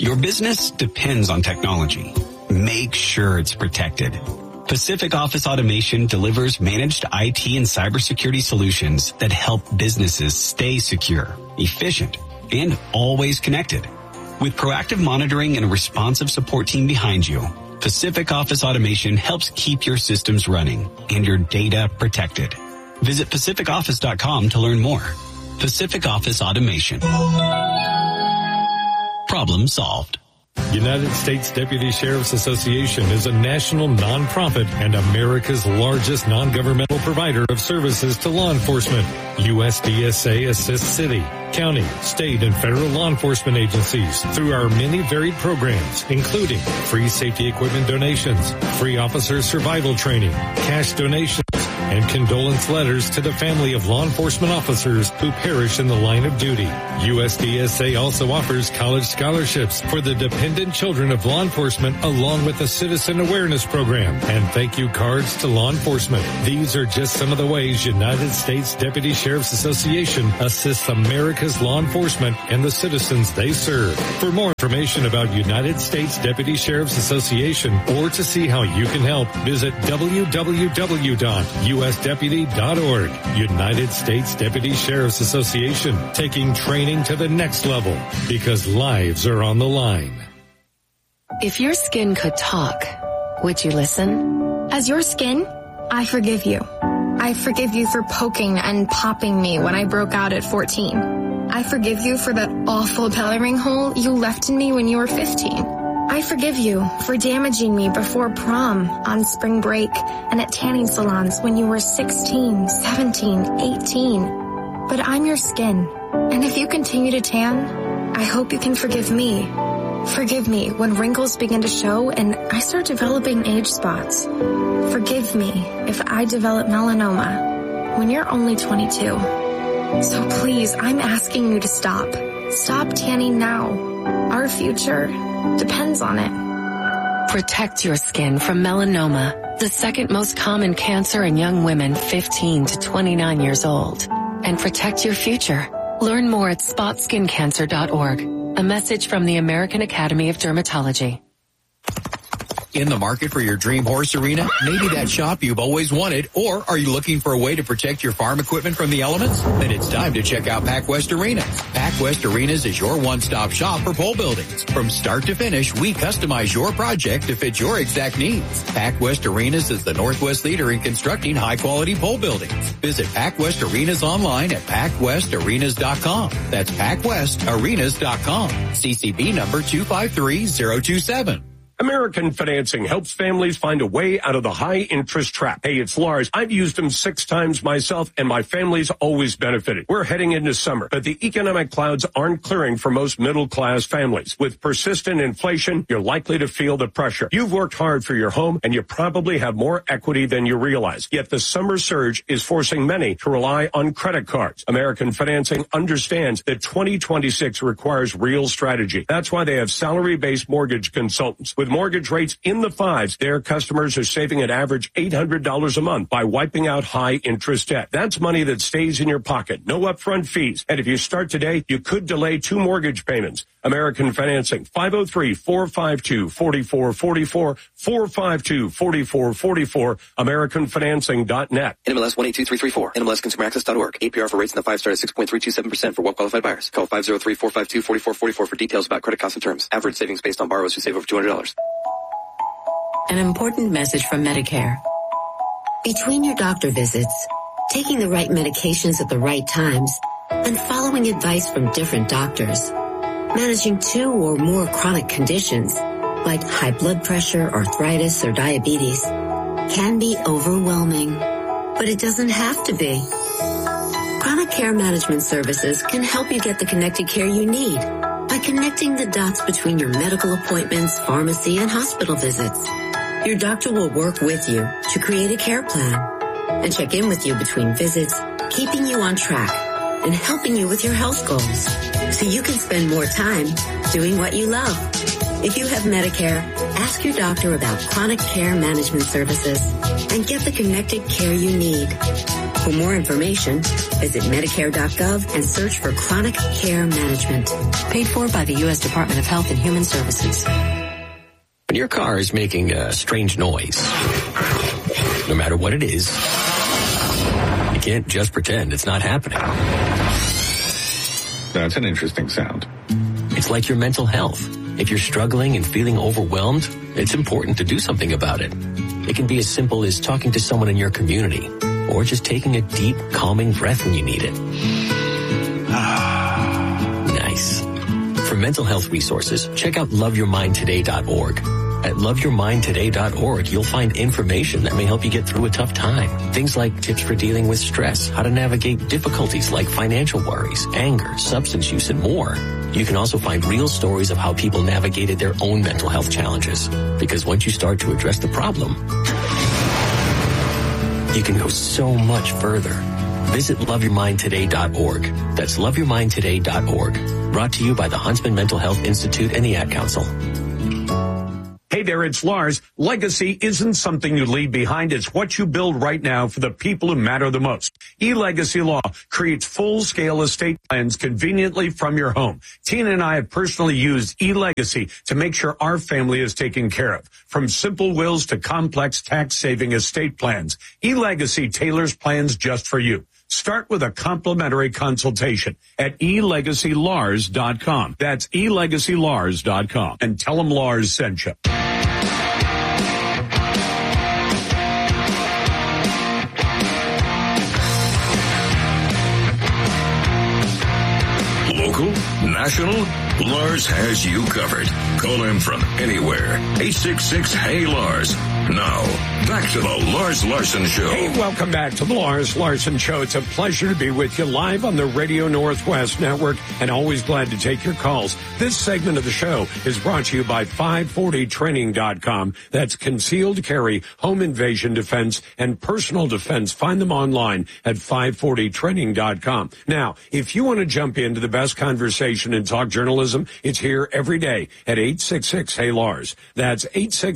Your business depends on technology. Make sure it's protected. Pacific Office Automation delivers managed IT and cybersecurity solutions that help businesses stay secure, efficient, and always connected. With proactive monitoring and a responsive support team behind you, Pacific Office Automation helps keep your systems running and your data protected. Visit pacificoffice.com to learn more. Pacific Office Automation. Problem solved. United States Deputy Sheriff's Association is a national nonprofit and America's largest non-governmental provider of services to law enforcement. USDSA assists city, county, state, and federal law enforcement agencies through our many varied programs, including free safety equipment donations, free officer survival training, cash donations, and condolence letters to the family of law enforcement officers who perish in the line of duty. USDSA also offers college scholarships for the dependent children of law enforcement, along with a citizen awareness program and thank you cards to law enforcement. These are just some of the ways United States Deputy Sheriff's Association assists America's law enforcement and the citizens they serve. For more information about United States Deputy Sheriff's Association or to see how you can help, visit www.usdeputy.org. United States Deputy Sheriff's Association, taking training to the next level because lives are on the line. If your skin could talk, would you listen? As your skin, I forgive you. I forgive you for poking and popping me when I broke out at 14. I forgive you for that awful coloring hole you left in me when you were 15. I forgive you for damaging me before prom, on spring break, and at tanning salons when you were 16, 17, 18. But I'm your skin, and if you continue to tan, I hope you can forgive me. Forgive me when wrinkles begin to show and I start developing age spots. Forgive me if I develop melanoma when you're only 22. So please, I'm asking you to stop. Stop tanning now. Our future depends on it. Protect your skin from melanoma, the second most common cancer in young women 15 to 29 years old. And protect your future. Learn more at spotskincancer.org. A message from the American Academy of Dermatology. In the market for your dream horse arena? Maybe that shop you've always wanted, or are you looking for a way to protect your farm equipment from the elements? Then it's time to check out PacWest Arenas. PacWest Arenas is your one-stop shop for pole buildings. From start to finish, we customize your project to fit your exact needs. PacWest Arenas is the Northwest leader in constructing high-quality pole buildings. Visit PacWest Arenas online at PacWestArenas.com. That's PacWestArenas.com. CCB number 253027. American Financing helps families find a way out of the high-interest trap. Hey, it's Lars. I've used them 6 times myself, and my family's always benefited. We're heading into summer, but the economic clouds aren't clearing for most middle-class families. With persistent inflation, you're likely to feel the pressure. You've worked hard for your home, and you probably have more equity than you realize. Yet the summer surge is forcing many to rely on credit cards. American Financing understands that 2026 requires real strategy. That's why they have salary-based mortgage consultants. With mortgage rates in the 5s, their customers are saving an average $800 a month by wiping out high-interest debt. That's money that stays in your pocket, no upfront fees. And if you start today, you could delay 2 mortgage payments. American Financing, 503-452-4444, 452-4444, AmericanFinancing.net. NMLS 182334, NMLSConsumerAccess.org. APR for rates in the 5-star at 6.327% for well-qualified buyers. Call 503-452-4444 for details about credit costs and terms. Average savings based on borrowers who save over $200. An important message from Medicare. Between your doctor visits, taking the right medications at the right times, and following advice from different doctors, managing 2 or more chronic conditions like high blood pressure, arthritis, or diabetes can be overwhelming, but it doesn't have to be. Chronic Care Management Services can help you get the connected care you need by connecting the dots between your medical appointments, pharmacy, and hospital visits. Your doctor will work with you to create a care plan and check in with you between visits, keeping you on track and helping you with your health goals so you can spend more time doing what you love. If you have Medicare, ask your doctor about Chronic Care Management Services and get the connected care you need. For more information, visit Medicare.gov and search for Chronic Care Management. Paid for by the U.S. Department of Health and Human Services. When your car is making a strange noise, no matter what it is, you can't just pretend it's not happening. That's an interesting sound. It's like your mental health. If you're struggling and feeling overwhelmed, it's important to do something about it. It can be as simple as talking to someone in your community, or just taking a deep, calming breath when you need it. Nice. For mental health resources, check out loveyourmindtoday.org. At loveyourmindtoday.org, you'll find information that may help you get through a tough time. Things like tips for dealing with stress, how to navigate difficulties like financial worries, anger, substance use, and more. You can also find real stories of how people navigated their own mental health challenges. Because once you start to address the problem, you can go so much further. Visit loveyourmindtoday.org. That's loveyourmindtoday.org. Brought to you by the Huntsman Mental Health Institute and the Ad Council. Hey there, it's Lars. Legacy isn't something you leave behind. It's what you build right now for the people who matter the most. eLegacy Law creates full-scale estate plans conveniently from your home. Tina and I have personally used eLegacy to make sure our family is taken care of. From simple wills to complex tax-saving estate plans, eLegacy tailors plans just for you. Start with a complimentary consultation at elegacylars.com. That's elegacylars.com. And tell them Lars sent you. Local, national, Lars has you covered. Call him from anywhere. 866-HEY-LARS. Now, back to the Lars Larson Show. Hey, welcome back to the Lars Larson Show. It's a pleasure to be with you live on the Radio Northwest Network, and always glad to take your calls. This segment of the show is brought to you by 540training.com. That's concealed carry, home invasion defense, and personal defense. Find them online at 540training.com. Now, if you want to jump into the best conversation in talk journalism, it's here every day at 866-HEY-LARS. That's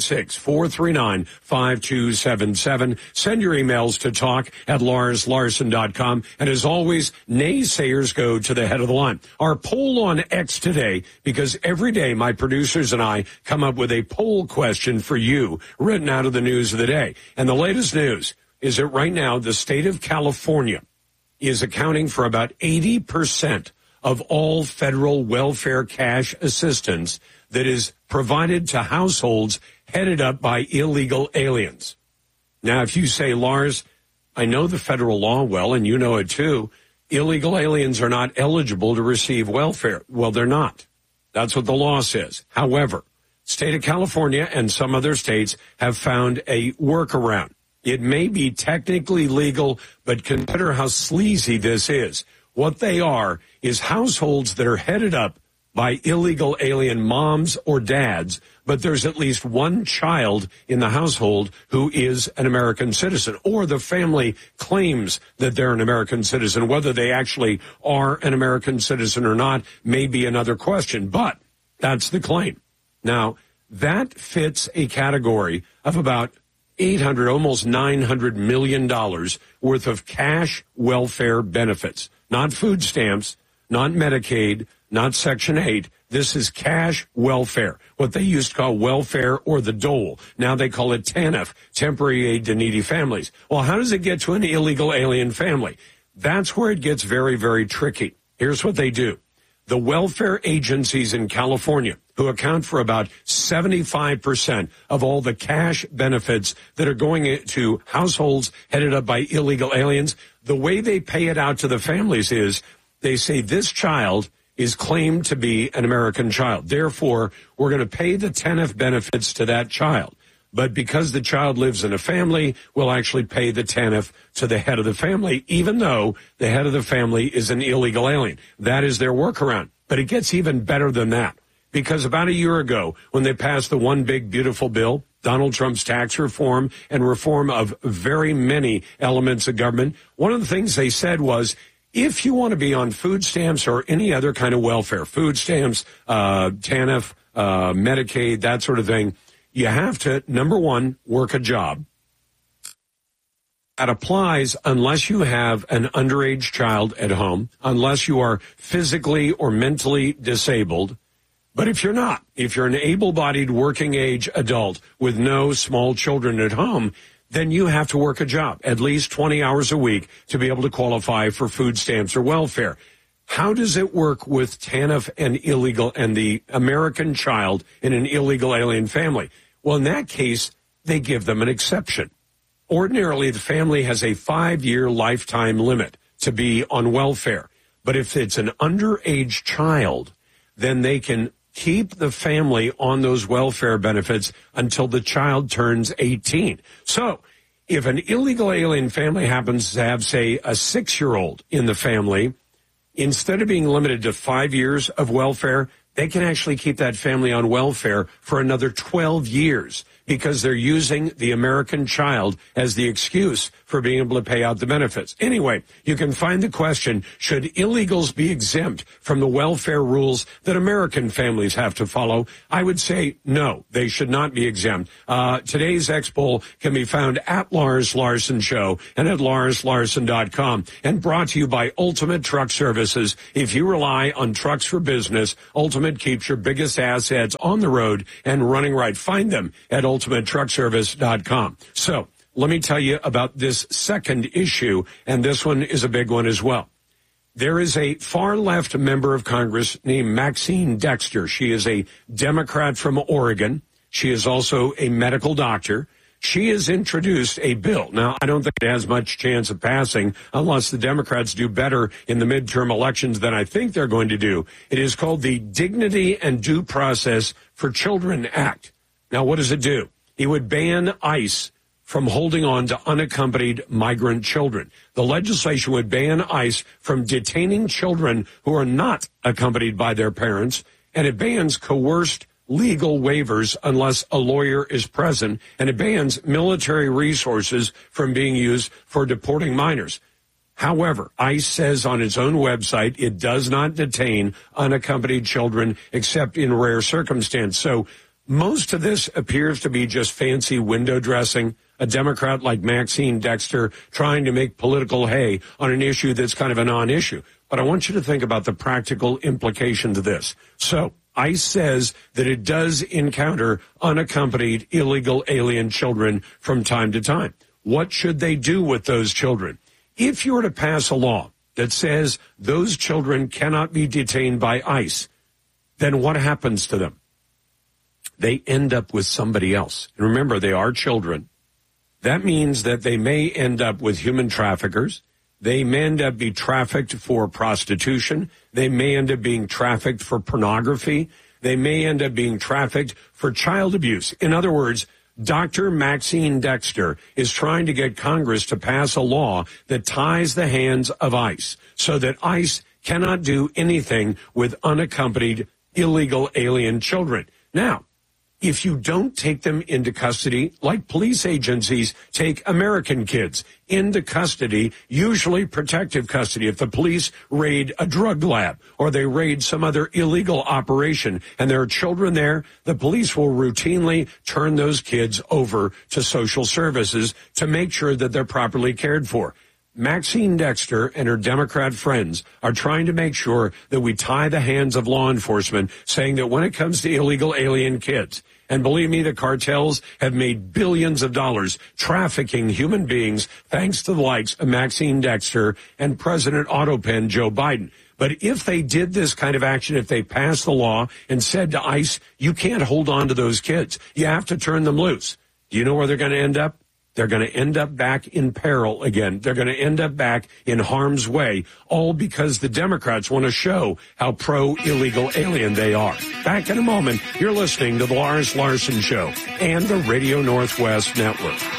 866-439-5277. Send your emails to talk@larslarson.com. And as always, naysayers go to the head of the line. Our poll on X today, because every day my producers and I come up with a poll question for you written out of the news of the day. And the latest news is that right now the state of California is accounting for about 80% of all federal welfare cash assistance that is provided to households headed up by illegal aliens. Now, if you say, Lars, I know the federal law well, and you know it too, illegal aliens are not eligible to receive welfare. Well, they're not. That's what the law says. However, state of California and some other states have found a workaround. It may be technically legal, but consider how sleazy this is. What they are is households that are headed up by illegal alien moms or dads, but there's at least one child in the household who is an American citizen, or the family claims that they're an American citizen. Whether they actually are an American citizen or not may be another question, but that's the claim. Now, that fits a category of about $800, almost $900 million worth of cash welfare benefits. Not food stamps, not Medicaid, not Section 8. This is cash welfare, what they used to call welfare or the dole. Now they call it TANF, Temporary Aid to Needy Families. Well, how does it get to an illegal alien family? That's where it gets very, very tricky. Here's what they do. The welfare agencies in California, who account for about 75% of all the cash benefits that are going to households headed up by illegal aliens, the way they pay it out to the families is they say this child is claimed to be an American child. Therefore, we're going to pay the TANF benefits to that child. But because the child lives in a family, we'll actually pay the TANF to the head of the family, even though the head of the family is an illegal alien. That is their workaround. But it gets even better than that. Because about a year ago, when they passed the One Big Beautiful Bill, Donald Trump's tax reform and reform of very many elements of government, one of the things they said was, if you want to be on food stamps or any other kind of welfare, food stamps, TANF, Medicaid, that sort of thing, you have to, number one, work a job. That applies unless you have an underage child at home, unless you are physically or mentally disabled. But if you're not, if you're an able-bodied working-age adult with no small children at home, then you have to work a job, at least 20 hours a week, to be able to qualify for food stamps or welfare. How does it work with TANF and the American child in an illegal alien family? Well, in that case, they give them an exception. Ordinarily, the family has a 5-year lifetime limit to be on welfare. But if it's an underage child, then they can keep the family on those welfare benefits until the child turns 18. So if an illegal alien family happens to have, say, a 6-year-old in the family, instead of being limited to 5 years of welfare, they can actually keep that family on welfare for another 12 years because they're using the American child as the excuse for being able to pay out the benefits. Anyway, you can find the question, should illegals be exempt from the welfare rules that American families have to follow? I would say no, they should not be exempt. Today's X-Poll can be found at Lars Larson Show and at LarsLarson.com, and brought to you by Ultimate Truck Services. If you rely on trucks for business, Ultimate keeps your biggest assets on the road and running right. Find them at UltimateTruckService.com. So let me tell you about this second issue, and this one is a big one as well. There is a far-left member of Congress named Maxine Dexter. She is a Democrat from Oregon. She is also a medical doctor. She has introduced a bill. Now, I don't think it has much chance of passing unless the Democrats do better in the midterm elections than I think they're going to do. It is called the Dignity and Due Process for Children Act. Now, what does it do? It would ban ICE from holding on to unaccompanied migrant children. The legislation would ban ICE from detaining children who are not accompanied by their parents, and it bans coerced legal waivers unless a lawyer is present, and it bans military resources from being used for deporting minors. However, ICE says on its own website it does not detain unaccompanied children except in rare circumstance. So most of this appears to be just fancy window dressing, a Democrat like Maxine Dexter trying to make political hay on an issue that's kind of a non-issue. But I want you to think about the practical implications of this. So ICE says that it does encounter unaccompanied illegal alien children from time to time. What should they do with those children? If you were to pass a law that says those children cannot be detained by ICE, then what happens to them? They end up with somebody else. And remember, they are children. That means that they may end up with human traffickers. They may end up being trafficked for prostitution. They may end up being trafficked for pornography. They may end up being trafficked for child abuse. In other words, Dr. Maxine Dexter is trying to get Congress to pass a law that ties the hands of ICE so that ICE cannot do anything with unaccompanied illegal alien children. Now, if you don't take them into custody, like police agencies take American kids into custody, usually protective custody, if the police raid a drug lab or they raid some other illegal operation and there are children there, the police will routinely turn those kids over to social services to make sure that they're properly cared for. Maxine Dexter and her Democrat friends are trying to make sure that we tie the hands of law enforcement, saying that when it comes to illegal alien kids, and believe me, the cartels have made billions of dollars trafficking human beings thanks to the likes of Maxine Dexter and President Autopen Joe Biden. But if they did this kind of action, if they passed the law and said to ICE, you can't hold on to those kids, you have to turn them loose, do you know where they're going to end up? They're going to end up back in peril again. They're going to end up back in harm's way, all because the Democrats want to show how pro-illegal alien they are. Back in a moment, you're listening to the Lars Larson Show and the Radio Northwest Network.